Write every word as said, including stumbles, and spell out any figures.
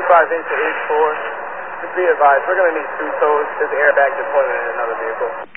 five inch to eight four. Just be advised, we're going to need two tows. There's airbag deployment in another vehicle.